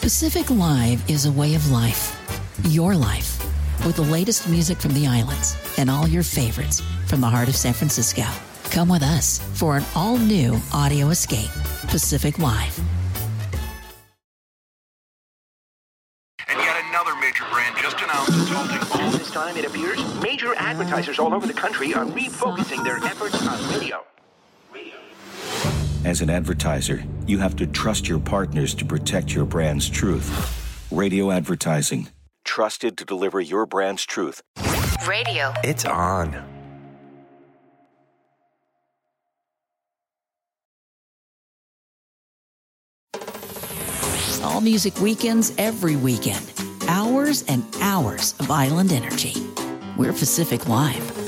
Pacific Live is a way of life. Your life. With the latest music from the islands and all your favorites from the heart of San Francisco. Come with us for an all-new audio escape. Pacific Live. And yet another major brand just announced it's halting all. This time, it appears, major advertisers all over the country are refocusing their efforts on radio. As an advertiser, you have to trust your partners to protect your brand's truth. Radio advertising. Trusted to deliver your brand's truth. Radio. It's on. All music weekends every weekend. Hours and hours of island energy. We're Pacific Live.